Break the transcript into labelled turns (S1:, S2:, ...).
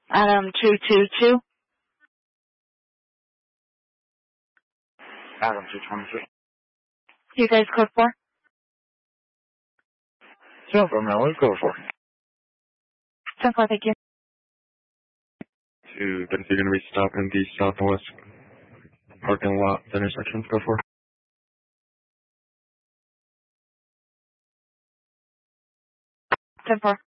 S1: Adam 222.
S2: Adam 223.
S1: You guys code 4?
S2: Silver Miller, go for it.
S1: 10-4, thank you.
S3: To then you're going to be stopping the southwest parking lot intersection. Go for it.
S1: 10-4.